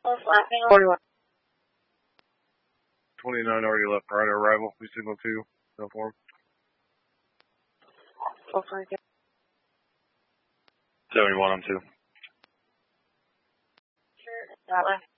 41. 29 already left prior to arrival. We signal 2. No form. 71 on 2. Sure, that way.